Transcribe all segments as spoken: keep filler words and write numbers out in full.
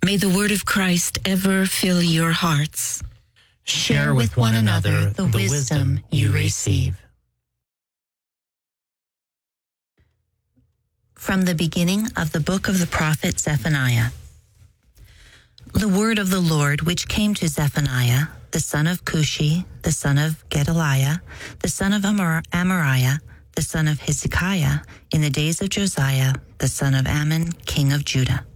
May the word of Christ ever fill your hearts. Share with one another the wisdom you receive. From the beginning of the book of the prophet Zephaniah. The word of the Lord which came to Zephaniah, the son of Cushi, the son of Gedaliah, the son of Amar- Amariah, the son of Hezekiah, in the days of Josiah, the son of Ammon, king of Judah.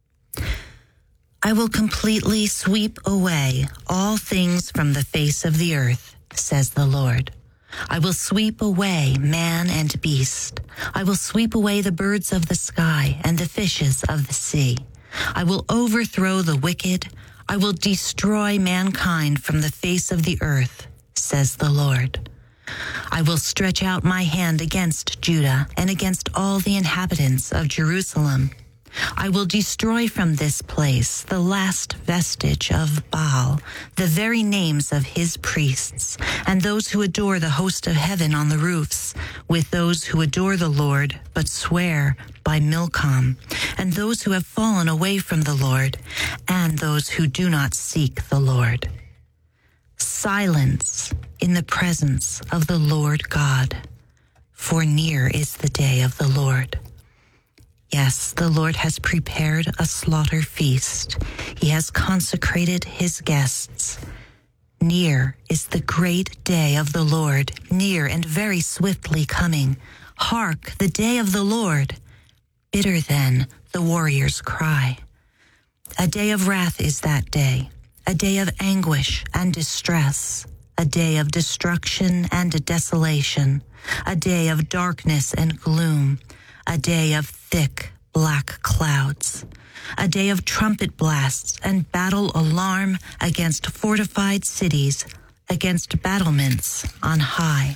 I will completely sweep away all things from the face of the earth, says the Lord. I will sweep away man and beast. I will sweep away the birds of the sky and the fishes of the sea. I will overthrow the wicked. I will destroy mankind from the face of the earth, says the Lord. I will stretch out my hand against Judah and against all the inhabitants of Jerusalem. I will destroy from this place the last vestige of Baal, the very names of his priests, and those who adore the host of heaven on the roofs, with those who adore the Lord but swear by Milcom, and those who have fallen away from the Lord, and those who do not seek the Lord. Silence in the presence of the Lord God, for near is the day of the Lord. Yes, the Lord has prepared a slaughter feast. He has consecrated his guests. Near is the great day of the Lord, near and very swiftly coming. Hark, the day of the Lord. Bitter then the warriors cry. A day of wrath is that day, a day of anguish and distress, a day of destruction and desolation, a day of darkness and gloom, a day of thick black clouds, a day of trumpet blasts and battle alarm against fortified cities, against battlements on high.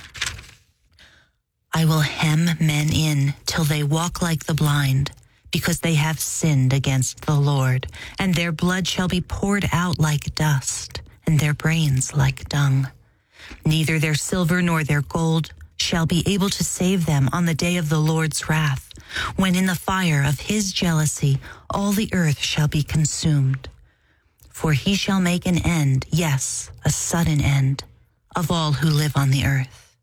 I will hem men in till they walk like the blind, because they have sinned against the Lord, and their blood shall be poured out like dust, and their brains like dung. Neither their silver nor their gold shall be able to save them on the day of the Lord's wrath, when in the fire of his jealousy all the earth shall be consumed. For he shall make an end, yes, a sudden end, of all who live on the earth.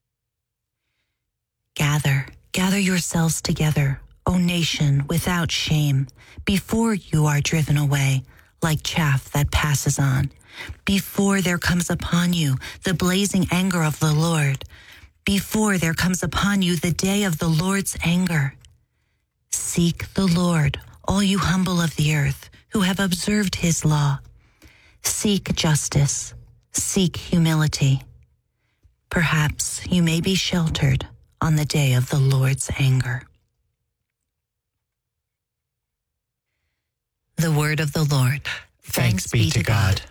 Gather, gather yourselves together, O nation without shame, before you are driven away, like chaff that passes on, before there comes upon you the blazing anger of the Lord, before there comes upon you the day of the Lord's anger. Seek the Lord, all you humble of the earth, who have observed his law. Seek justice, seek humility. Perhaps you may be sheltered on the day of the Lord's anger. The word of the Lord. Thanks be to God.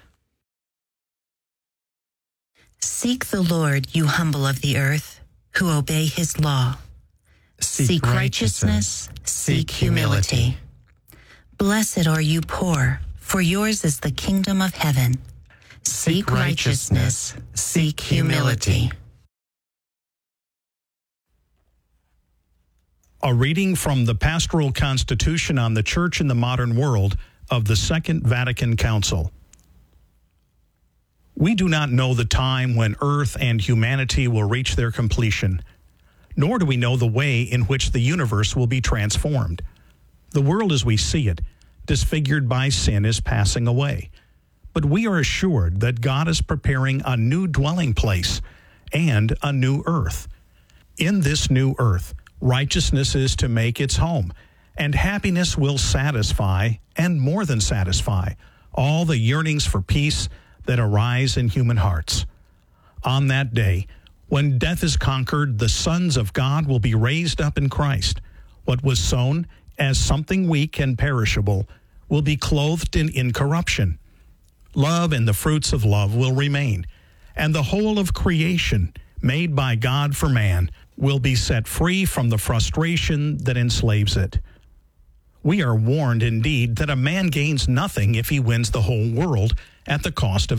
Seek the Lord, you humble of the earth, who obey his law. Seek, Seek righteousness, seek humility. Blessed are you poor, for yours is the kingdom of heaven. Seek righteousness, seek humility. A reading from the Pastoral Constitution on the Church in the Modern World of the Second Vatican Council. We do not know the time when Earth and humanity will reach their completion, nor do we know the way in which the universe will be transformed. The world as we see it, disfigured by sin, is passing away. But we are assured that God is preparing a new dwelling place and a new earth. In this new earth, righteousness is to make its home, and happiness will satisfy, and more than satisfy, all the yearnings for peace that arise in human hearts. On that day, when death is conquered, the sons of God will be raised up in Christ. What was sown as something weak and perishable will be clothed in incorruption. Love and the fruits of love will remain, and the whole of creation, made by God for man, will be set free from the frustration that enslaves it. We are warned indeed that a man gains nothing if he wins the whole world at the cost of